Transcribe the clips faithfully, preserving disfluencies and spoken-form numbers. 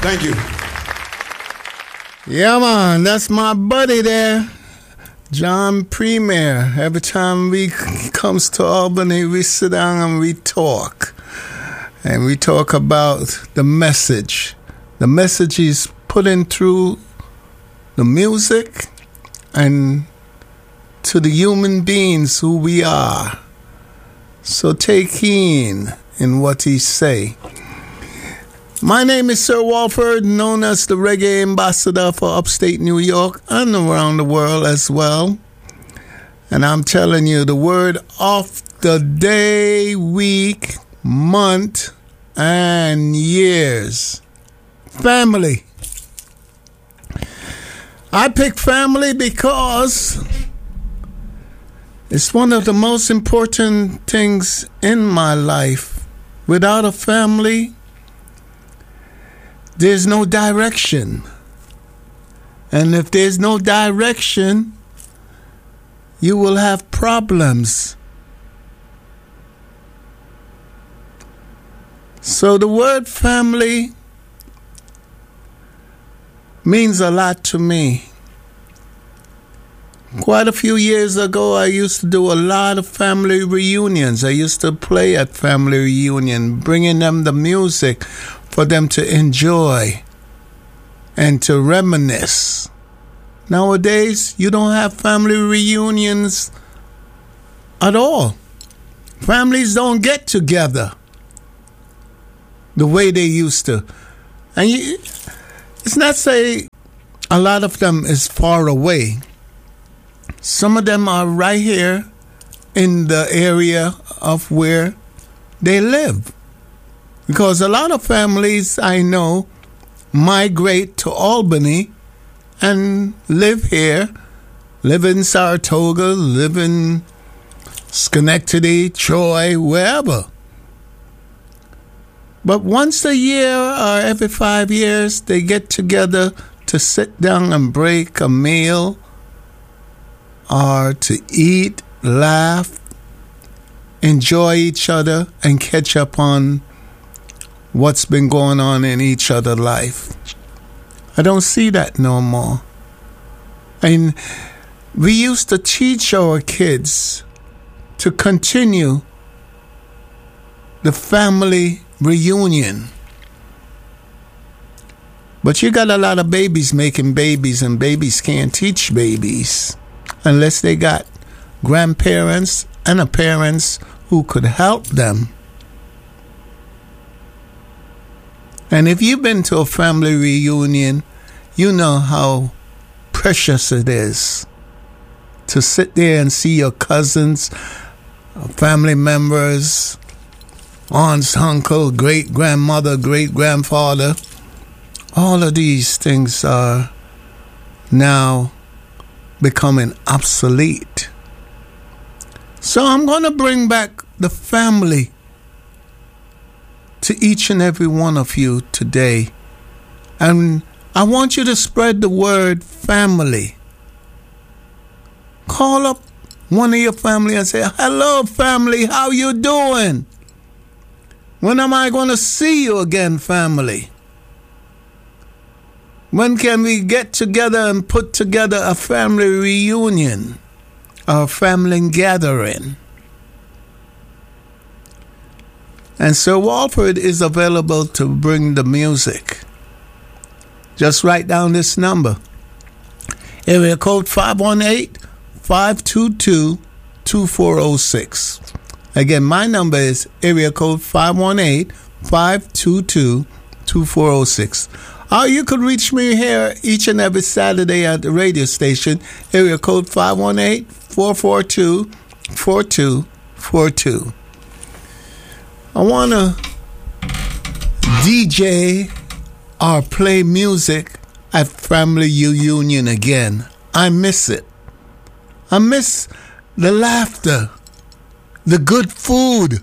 Thank you. Yeah, man, that's my buddy there, John Premier. Every time we comes to Albany, we sit down and we talk. And we talk about the message. The message is put in through the music and to the human beings who we are. So take heed in what he say. My name is Sir Walford, known as the Reggae Ambassador for upstate New York and around the world as well. And I'm telling you, the word of the day, week, month, and years. Family. I pick family because it's one of the most important things in my life. Without a family, there's no direction. And if there's no direction, you will have problems. So the word family means a lot to me. Quite a few years ago, I used to do a lot of family reunions. I used to play at family reunion, bringing them the music for them to enjoy and to reminisce. Nowadays, you don't have family reunions at all. Families don't get together the way they used to. And you, it's not say a lot of them is far away. Some of them are right here in the area of where they live. Because a lot of families I know migrate to Albany and live here, live in Saratoga, live in Schenectady, Troy, wherever. But once a year or every five years, they get together to sit down and break a meal or to eat, laugh, enjoy each other, and catch up on what's been going on in each other's life. I don't see that no more. And we used to teach our kids to continue the family reunion. But you got a lot of babies making babies, and babies can't teach babies unless they got grandparents and a parents who could help them. And if you've been to a family reunion, you know how precious it is to sit there and see your cousins, family members, aunts, uncle, great-grandmother, great-grandfather. All of these things are now becoming obsolete. So I'm going to bring back the family to each and every one of you today. And I want you to spread the word family. Call up one of your family and say, hello, family, how you doing? When am I going to see you again, family? When can we get together and put together a family reunion or a family gathering? And Sir Walford is available to bring the music. Just write down this number. Area code five one eight, five two two, two four zero six. Again, my number is area code five one eight, five two two, two four zero six. Or you could reach me here each and every Saturday at the radio station, area code five one eight, four four two, four two four two. I want to D J or play music at family reunion again. I miss it. I miss the laughter, the good food,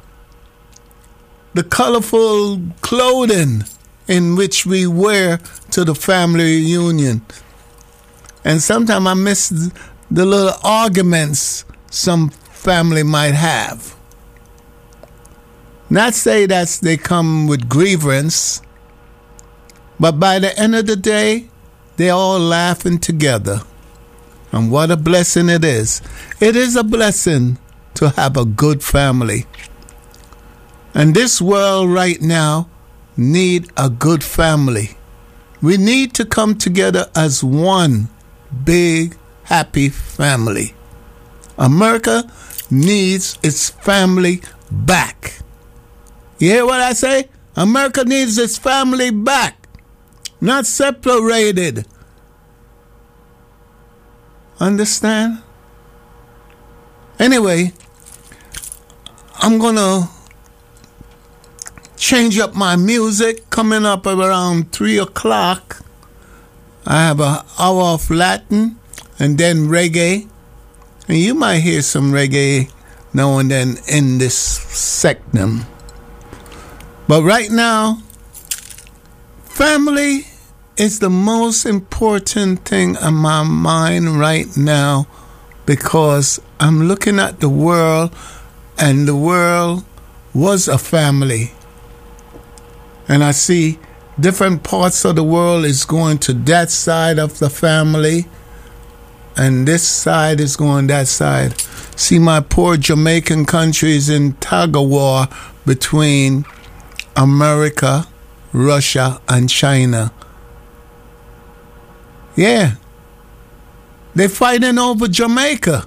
the colorful clothing in which we wear to the family reunion. And sometimes I miss the little arguments some family might have. Not say that they come with grievance, But by the end of the day, they're all laughing together. And what a blessing it is. It is a blessing to have a good family. And this world right now need a good family. We need to come together as one big, happy family. America needs its family back. You hear what I say? America needs its family back, not separated. Understand? Anyway, I'm going to change up my music. Coming up around three o'clock, I have an hour of Latin and then reggae. And you might hear some reggae now and then in this segment. But right now, family is the most important thing on my mind right now, because I'm looking at the world, and the world was a family. And I see different parts of the world is going to that side of the family, and this side is going that side. See, my poor Jamaican country is in tug of war between America, Russia, and China. Yeah. They're fighting over Jamaica.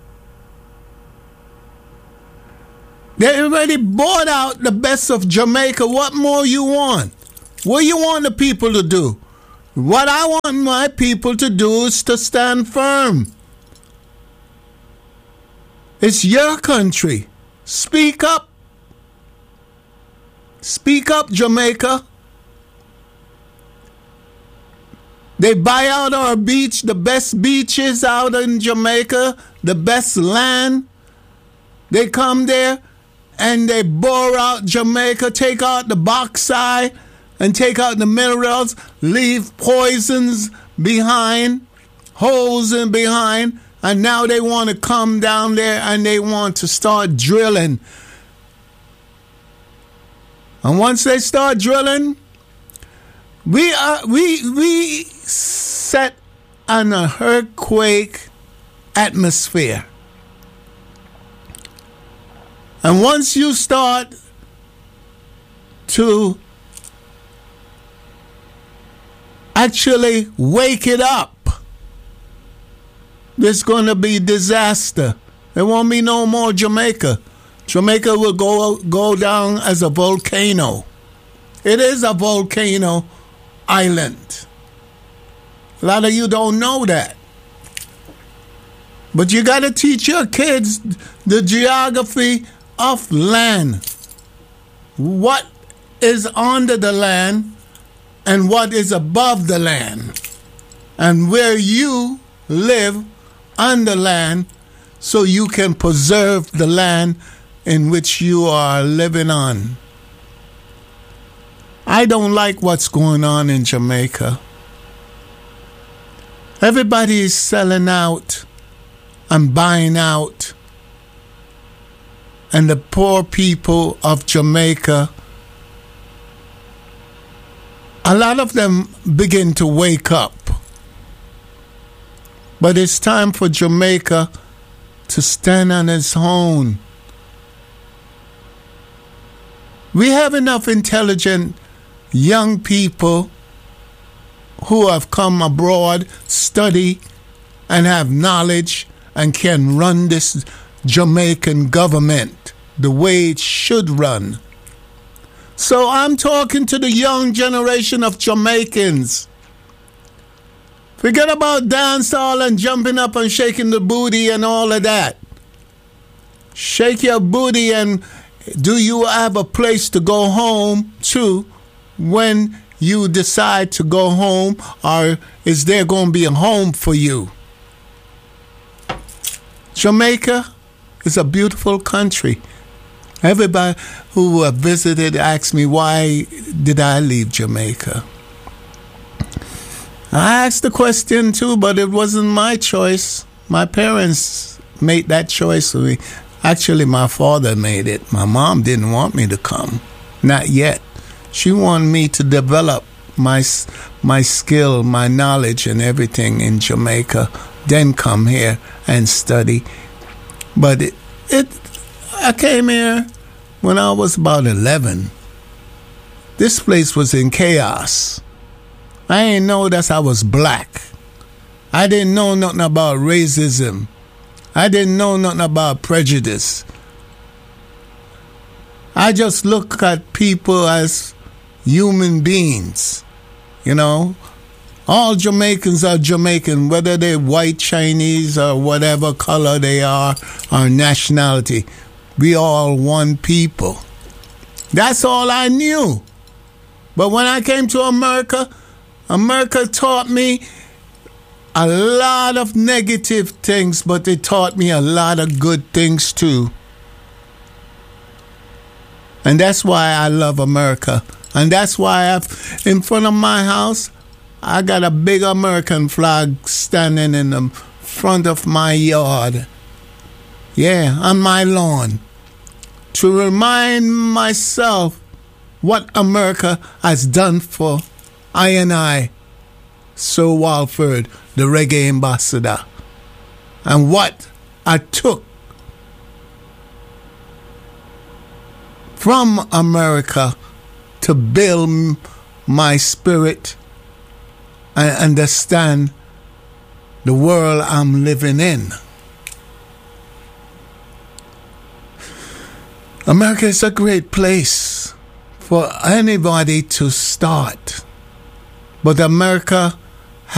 They already bought out the best of Jamaica. What more you want? What you want the people to do? What I want my people to do is to stand firm. It's your country. Speak up. Speak up, Jamaica. They buy out our beach, the best beaches out in Jamaica, the best land. They come there and they bore out Jamaica, take out the bauxite and take out the minerals, leave poisons behind, holes in behind, and now they want to come down there and they want to start drilling. And once they start drilling, we are we we set on an earthquake atmosphere. And once you start to actually wake it up, there's going to be disaster. There won't be no more Jamaica. Jamaica will go go down as a volcano. It is a volcano island. A lot of you don't know that. But you got to teach your kids the geography of land. What is under the land and what is above the land. And where you live on the land so you can preserve the land in which you are living on. I don't like what's going on in Jamaica. Everybody is selling out and buying out. And the poor people of Jamaica, a lot of them begin to wake up. But it's time for Jamaica to stand on its own. We have enough intelligent young people who have come abroad, study, and have knowledge and can run this Jamaican government the way it should run. So I'm talking to the young generation of Jamaicans. Forget about dancehall and jumping up and shaking the booty and all of that. Shake your booty, and do you have a place to go home to when you decide to go home, or is there going to be a home for you? Jamaica is a beautiful country. Everybody who have visited asks me, why did I leave Jamaica? I asked the question too, but it wasn't my choice. My parents made that choice for me. Actually, my father made it. My mom didn't want me to come. Not yet. She wanted me to develop my my skill, my knowledge, and everything in Jamaica. Then come here and study. But it, it I came here when I was about eleven. This place was in chaos. I didn't know that I was black. I didn't know nothing about racism. I didn't know nothing about prejudice. I just look at people as human beings, you know. All Jamaicans are Jamaican, whether they're white, Chinese, or whatever color they are, or nationality. We all one people. That's all I knew. But when I came to America, America taught me a lot of negative things, but it taught me a lot of good things too. And that's why I love America. And that's why I've, in front of my house, I got a big American flag standing in the front of my yard. Yeah, on my lawn. To remind myself what America has done for I and I, Sir Walford, the reggae ambassador, and what I took from America to build my spirit and understand the world I'm living in. America is a great place for anybody to start. But America